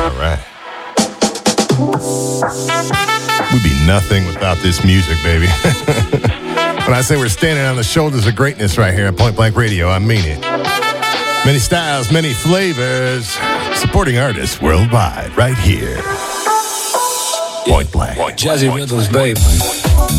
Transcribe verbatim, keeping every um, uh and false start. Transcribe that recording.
All right. We'd be nothing without this music, baby. When I say we're standing on the shoulders of greatness right here at Point Blank Radio, I mean it. Many styles, many flavors, supporting artists worldwide right here. Point Blank. Jazzy Rhythms, babe.